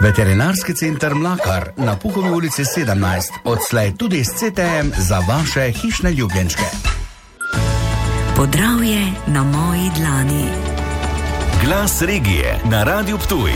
Veterinarski center Mlakar na Puhovi ulici 17, odslej tudi s CTM za vaše hišne ljubljenčke. Podravje na moji dlani. Glas regije na Radiu Ptuj.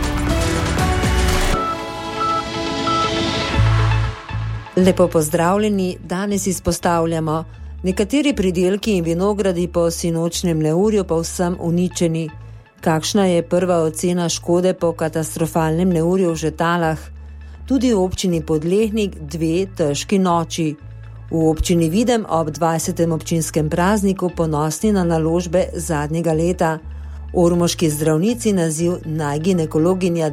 Lepo pozdravljeni, danes izpostavljamo nekateri pridelki in vinogradi po sinočnem neurju povsem uničeni. Kakšna je prva ocena škode po katastrofalnem neurju v Žetalah? Tudi v občini Podlehnik 2 težki noči. V občini Videm ob 20. občinskem prazniku ponosni na naložbe zadnjega leta. Ormoški zdravnici naziv najginekologinja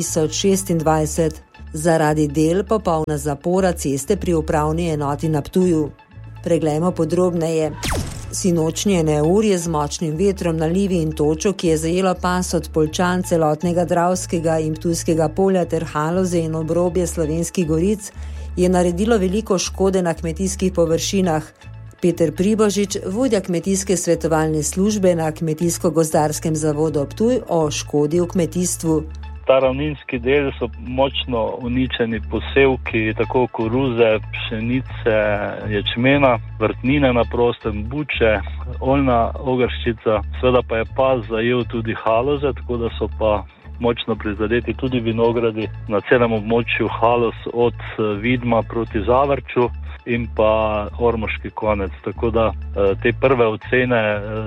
2026. Zaradi del popolna zapora ceste pri upravni enoti na Ptuju. Preglejmo podrobneje. Sinočnje neurje z močnim vetrom, nalivi in točo, ki je zajelo pas od Poljčan, celotnega Dravskega in Ptujskega polja ter Haloze in obrobje Slovenskih goric, je naredilo veliko škode na kmetijskih površinah. Peter Pribožič, vodja kmetijske svetovalne službe na Kmetijsko-gozdarskem zavodu Ptuj, o škodi v kmetijstvu. Ta ravninski del so močno uničeni posevki, tako koruze, pšenice, ječmena, vrtnine na prostem, buče, oljna ogrščica. Seveda pa je pas zajel tudi Haloze, tako da so pa močno prizadeti tudi vinogradi na celem območju Haloz od Vidma proti Zavrču in pa Ormoški konec. Tako da te prve ocene,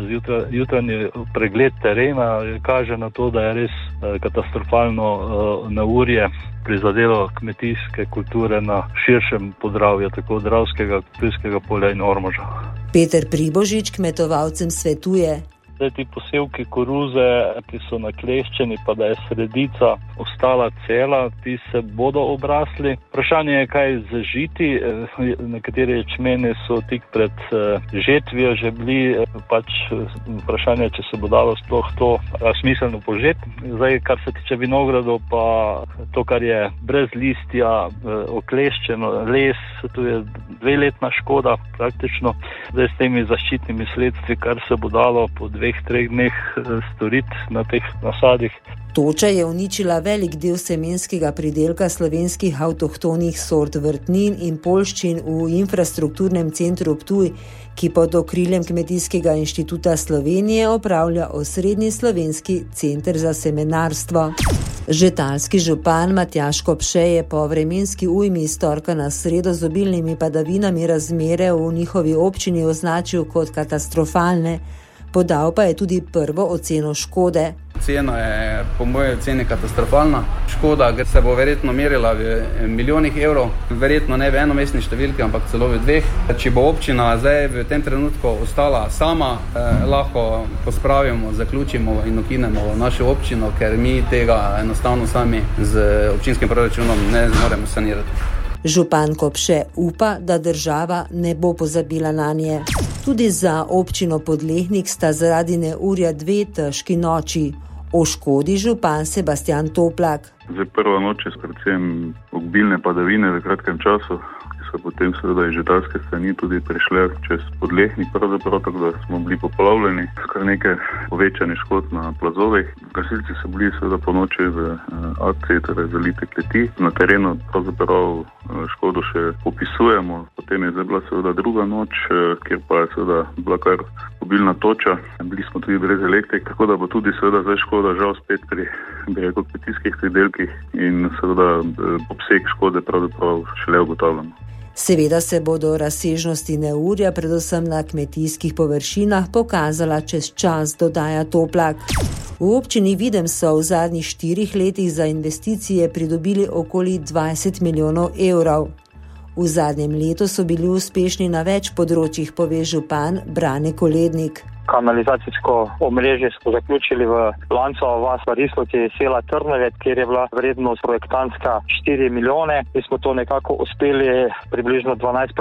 jutranji pregled terena kaže na to, da je res katastrofalno neurje prizadelo kmetijske kulture na širšem Podravju, tako Dravskega, Ptujskega polja in Ormoža. Peter Pribožič kmetovalcem svetuje. Ti posevki koruze, ki so nakleščeni, pa da je sredica ostala cela, ti se bodo obrasli. Vprašanje je, kaj zažiti. Nekateri ječmeni so tik pred žetvijo že bili, pač vprašanje, če se bo dalo sploh to smiselno požeti. Zdaj, kar se tiče vinogradov, pa to, kar je brez listja, okleščeno, les, to je 2-letna škoda praktično. Zdaj s temi zaščitnimi sredstvi, kar se bo dalo po 2-3 dneh storiti na teh nasadih. Toča je uničila velik del semenskega pridelka slovenskih avtohtonih sort vrtnin in poljščin v infrastrukturnem centru Ptuj, ki pod okriljem Kmetijskega inštituta Slovenije opravlja osrednji slovenski center za semenarstvo. Žetalski župan Matjaž Kopše je po vremenski ujmi iz torka na sredo z obilnimi padavinami razmere v njihovi občini označil kot katastrofalne. Podal pa je tudi prvo oceno škode. Cena je po moje oceni katastrofalna. Škoda se bo verjetno merila v milijonih evrov, verjetno ne v enomestni številki, ampak celo v 2. Če bo občina zdaj v tem trenutku ostala sama, lahko pospravimo, zaključimo in ukinemo našo občino, ker mi tega enostavno sami z občinskim proračunom ne moremo sanirati. Župan Kopše upa, da država ne bo pozabila nanje. Tudi za občino Podlehnik sta zaradi neurja 2 težki noči. O škodi župan Sebastian Toplak. Zdaj prva noč je predvsem obilne padavine v kratkem času, ki so potem seveda iz žetalske strani tudi prišle čez Podlehnik, pravzaprav tako, da smo bili poplavljeni, kar nekaj povečanih škod na plazovih. Gasilci so bili seveda po noči v akciji, torej zalite kleti. Na terenu pravzaprav škodo še popisujemo. Potem je zdaj bila seveda druga noč, kjer pa je seveda bila kar obilna toča. Bili smo tudi brez elektrike, tako da bo tudi seveda zdaj škoda žal spet pri kmetijskih pridelkih in seveda obseg škode pravzaprav šele ugotavljamo. Seveda se bodo razsežnosti neurja, predvsem na kmetijskih površinah, pokazala čez čas, dodaja Toplak. V občini Videm so v zadnjih 4 letih za investicije pridobili okoli 20 milijonov evrov. V zadnjem letu so bili uspešni na več področjih, pove župan Brane Kolednik. Kanalizacijsko omrežje smo zaključili v Lancova vas v Rislovci, sela Trnave, kjer je bila vrednost projektantska 4 milijone. Mi smo to nekako uspeli približno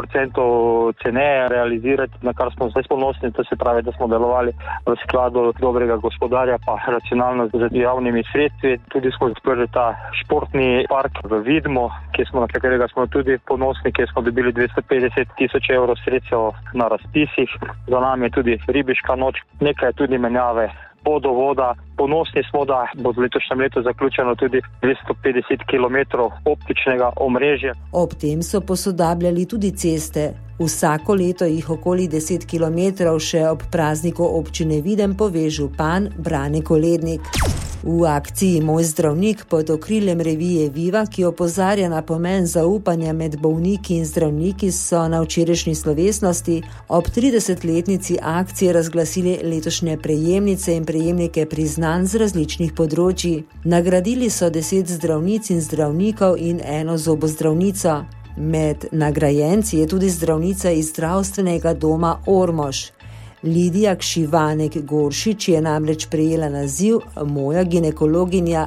12% ceneje realizirati, na kar smo zdaj ponosni, to se pravi, da smo delovali v skladu dobrega gospodarja pa racionalno z javnimi sredstvi. Tudi smo odprli ta športni park v Vidmu, na katerega smo tudi ponosni, kjer smo dobili 250 tisoč evrov sredstev na razpisih. Za nami je tudi ribiška noč, nekaj tudi menjave vodovoda. Ponosni smo, da bo v letošnjem letu zaključeno tudi 250 km optičnega omrežja. Ob tem so posodabljali tudi ceste. Vsako leto jih okoli 10 km še ob prazniku občine Videm pove župan Brane Kolednik. V akciji Moj zdravnik pod okriljem revije Viva, ki opozarja na pomen zaupanja med bolniki in zdravniki, so na včerajšnji slovesnosti ob 30-letnici akcije razglasili letošnje prejemnice in prejemnike priznanj z različnih področji. Nagradili so 10 zdravnic in zdravnikov in 1 zobozdravnico. Med nagrajenci je tudi zdravnica iz zdravstvenega doma Ormož. Lidija Kšivanek-Goršič je namreč prejela naziv Moja ginekologinja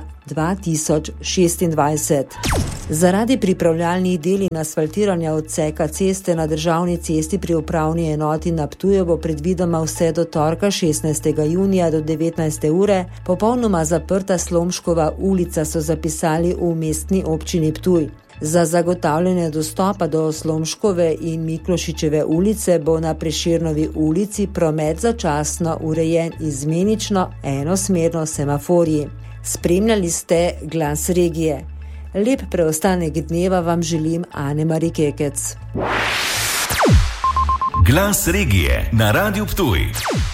2026. Zaradi pripravljalnih del in asfaltiranja odseka ceste na državni cesti pri upravni enoti na Ptuju bo predvidoma vse do torka 16. junija do 19. ure popolnoma zaprta Slomškova ulica, so zapisali v mestni občini Ptuj. Za zagotavljanje dostopa do Slomškove in Miklošičeve ulice bo na Prešernovi ulici promet začasno urejen izmenično enosmerno semaforji. Spremljali ste Glas regije. Lep preostanek dneva vam želim Ane-Mari Kekec. Glas regije na Radiu Ptuj.